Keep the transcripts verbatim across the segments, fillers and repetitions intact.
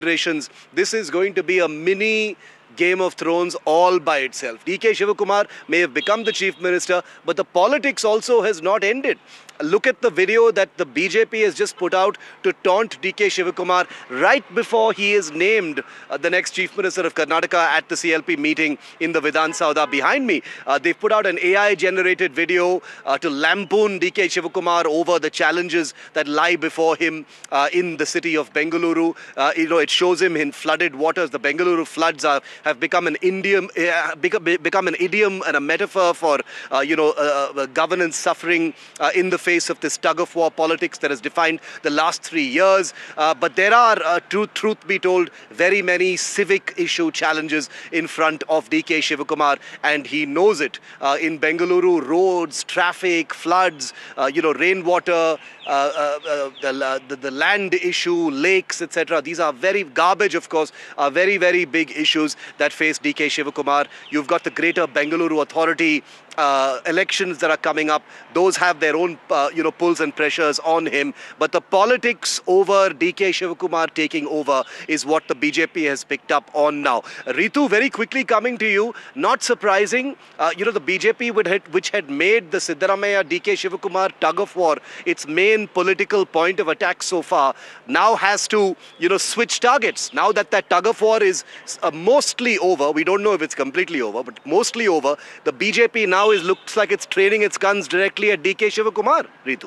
This is going to be a mini Game of Thrones all by itself. D K Shivakumar may have become the Chief Minister, but the politics also has not ended. Look at the video that the B J P has just put out to taunt D K Shivakumar right before he is named uh, the next Chief Minister of Karnataka at the C L P meeting in the Vidhan Saudha behind me. Uh, they've put out an A I-generated video uh, to lampoon D K Shivakumar over the challenges that lie before him uh, in the city of Bengaluru. Uh, you know, it shows him in flooded waters. The Bengaluru floods are, have become an idiom, uh, become, become an idiom and a metaphor for, uh, you know, uh, uh, governance suffering uh, in the face of this tug-of-war politics that has defined the last three years. Uh, but there are, uh, truth, truth be told, very many civic issue challenges in front of D K Shivakumar, and he knows it. Uh, in Bengaluru, roads, traffic, floods, uh, you know, rainwater, uh, uh, uh, the, the, the land issue, lakes, et cetera. These are very, garbage, of course, are very, very big issues that face D K Shivakumar. You've got the Greater Bengaluru Authority uh, elections that are coming up. Those have their own, uh, you know, pulls and pressures on him. But the politics over D K Shivakumar taking over is what the B J P has picked up on now. Ritu, very quickly coming to you, not surprising, uh, you know, the B J P would had, which had made the Siddaramaiah D K Shivakumar tug of war its main political point of attack so far, now has to, you know, switch targets. Now that that tug of war is uh, mostly over, we don't know if it's completely over, but mostly over, the B J P now is looks like it's training its guns directly at D K Shivakumar. Ritu.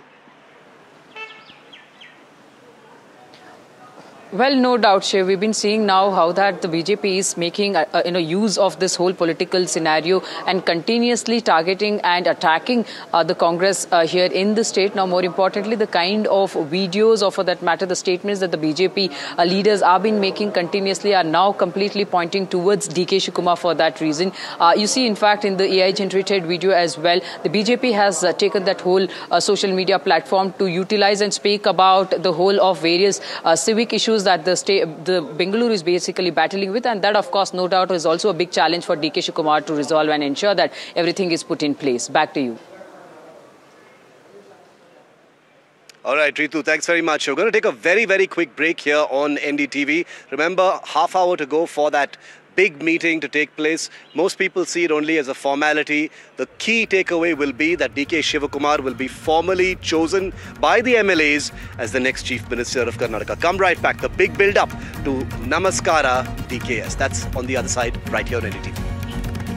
Well, no doubt, Shiv. We've been seeing now how that the B J P is making uh, you know, use of this whole political scenario and continuously targeting and attacking uh, the Congress uh, here in the state. Now, more importantly, the kind of videos or for that matter, the statements that the B J P uh, leaders are been making continuously are now completely pointing towards D K Shivakumar for that reason. Uh, you see, in fact, in the A I-generated video as well, the B J P has uh, taken that whole uh, social media platform to utilize and speak about the whole of various uh, civic issues that the state, the Bengaluru is basically battling with, and that, of course, no doubt is also a big challenge for D K Shivakumar to resolve and ensure that everything is put in place. Back to you. All right, Ritu, thanks very much. We're going to take a very, very quick break here on N D T V. Remember, half hour to go for that big meeting to take place. Most people see it only as a formality. The key takeaway will be that D K Shivakumar will be formally chosen by the M L As as the next Chief Minister of Karnataka. Come right back. The big build-up to Namaskara D K S. That's on the other side, right here on N D T V.